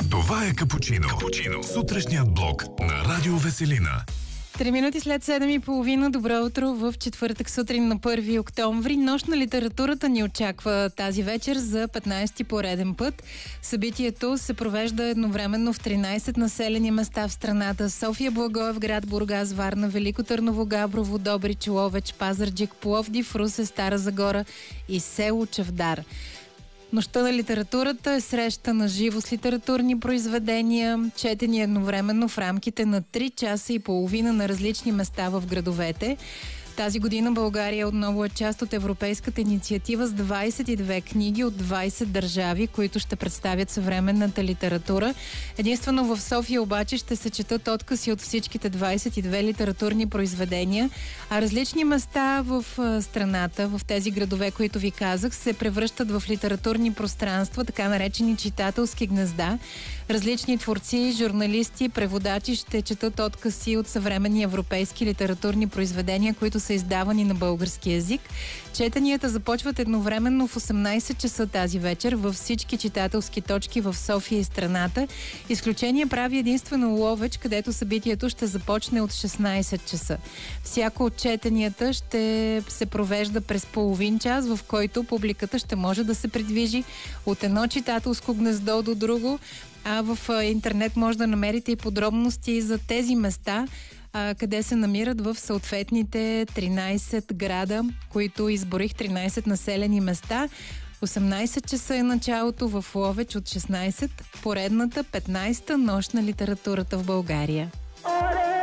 Това е Капучино. Сутрешният блок на Радио Веселина. 3 минути след 7:30. Добро утро в четвъртък сутрин на 1 октомври. Нощ на литературата ни очаква тази вечер за 15-ти пореден път. Събитието се провежда едновременно в 13 населени места в страната: София, Благоевград, Бургас, Варна, Велико Търново, Габрово, Добрич, Ловеч, Пазарджик, Пловдив, Русе, Стара Загора и село Чавдар. Нощта на литературата е среща на живо с литературни произведения, четени едновременно в рамките на 3 часа и половина на различни места в градовете. Тази година България отново е част от европейската инициатива с 22 книги от 20 държави, които ще представят съвременната литература. Единствено в София обаче ще се четат откъси от всичките 22 литературни произведения, а различни места в страната, в тези градове, които ви казах, се превръщат в литературни пространства, така наречени читателски гнезда. Различни творци, журналисти, преводачи ще четат откъси от съвременни европейски литературни произведения, които са издавани на български език. Четенията започват едновременно в 18 часа тази вечер във всички читателски точки в София и страната. Изключение прави единствено Ловеч, където събитието ще започне от 16 часа. Всяко от четенията ще се провежда през половин час, в който публиката ще може да се придвижи от едно читателско гнездо до друго, а в интернет може да намерите и подробности за тези места, къде се намират в съответните 13 града, които изборих, 13 населени места. 18 часа е началото в Ловеч, от 16 поредната 15-та нощ на литературата в България.